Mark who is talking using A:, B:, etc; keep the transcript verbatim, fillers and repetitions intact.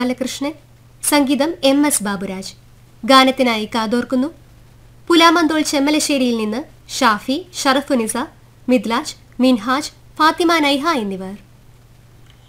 A: ബാലകൃഷ്ണൻ, സംഗീതം M S Baburaj. ഗാനത്തിനായി കാതോർക്കുന്നു Pulamanthole ചെമ്മലശ്ശേരിയിൽ നിന്ന് ഷാഫി, ഷറഫുനിസ, മിദ്ലാജ്, മിൻഹാജ്, ഫാത്തിമ നൈഹ എന്നിവർ.